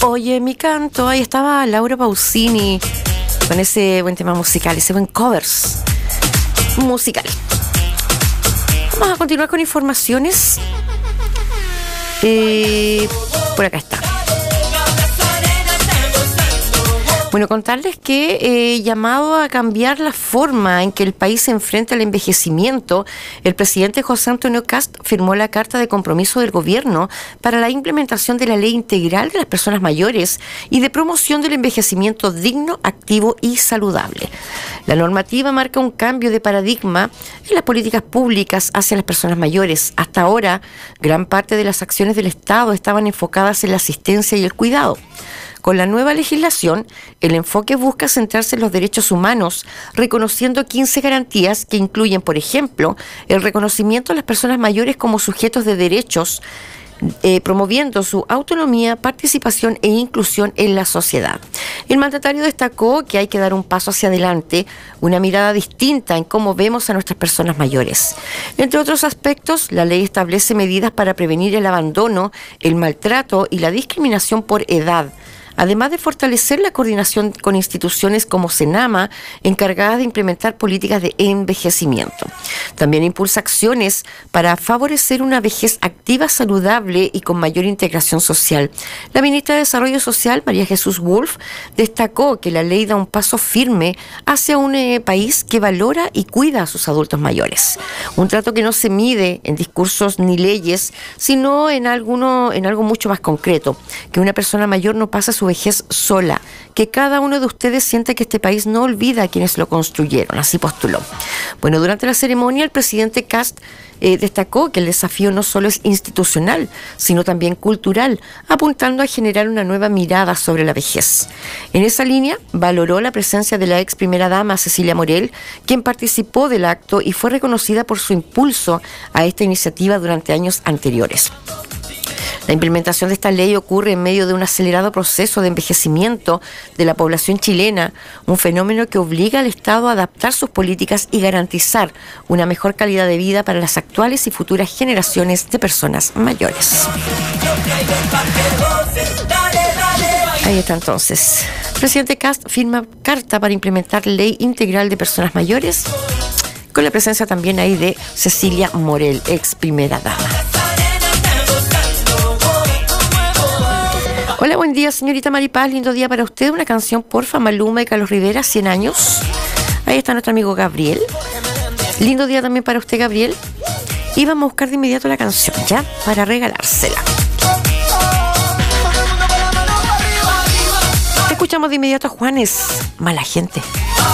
Oye, mi canto, ahí estaba Laura Pausini con ese buen tema musical, ese buen covers musical. Vamos a continuar con informaciones. Por acá está. Bueno, contarles que llamado a cambiar la forma en que el país se enfrenta al envejecimiento, el presidente José Antonio Kast firmó la Carta de Compromiso del Gobierno para la implementación de la Ley Integral de las Personas Mayores y de promoción del envejecimiento digno, activo y saludable. La normativa marca un cambio de paradigma en las políticas públicas hacia las personas mayores. Hasta ahora, gran parte de las acciones del Estado estaban enfocadas en la asistencia y el cuidado. Con la nueva legislación, el enfoque busca centrarse en los derechos humanos, reconociendo 15 garantías que incluyen, por ejemplo, el reconocimiento a las personas mayores como sujetos de derechos, promoviendo su autonomía, participación e inclusión en la sociedad. El mandatario destacó que hay que dar un paso hacia adelante, una mirada distinta en cómo vemos a nuestras personas mayores. Entre otros aspectos, la ley establece medidas para prevenir el abandono, el maltrato y la discriminación por edad, además de fortalecer la coordinación con instituciones como Senama, encargadas de implementar políticas de envejecimiento. También impulsa acciones para favorecer una vejez activa, saludable y con mayor integración social. La ministra de Desarrollo Social, María Jesús Wolf, destacó que la ley da un paso firme hacia un país que valora y cuida a sus adultos mayores. Un trato que no se mide en discursos ni leyes, sino en algo mucho más concreto, que una persona mayor no pasa su vejez sola, que cada uno de ustedes siente que este país no olvida a quienes lo construyeron, así postuló. Bueno, durante la ceremonia el presidente Kast destacó que el desafío no solo es institucional, sino también cultural, apuntando a generar una nueva mirada sobre la vejez. En esa línea, valoró la presencia de la ex primera dama Cecilia Morel, quien participó del acto y fue reconocida por su impulso a esta iniciativa durante años anteriores. La implementación de esta ley ocurre en medio de un acelerado proceso de envejecimiento de la población chilena, un fenómeno que obliga al Estado a adaptar sus políticas y garantizar una mejor calidad de vida para las actuales y futuras generaciones de personas mayores. Ahí está entonces. El presidente Kast firma carta para implementar Ley Integral de Personas Mayores, con la presencia también ahí de Cecilia Morel, ex primera dama. Hola, buen día, señorita Maripaz, lindo día para usted. Una canción, porfa, Maluma y Carlos Rivera, 100 años. Ahí está nuestro amigo Gabriel. Lindo día también para usted, Gabriel. Y vamos a buscar de inmediato la canción, ¿ya? Para regalársela. Escuchamos de inmediato a Juanes, Mala Gente.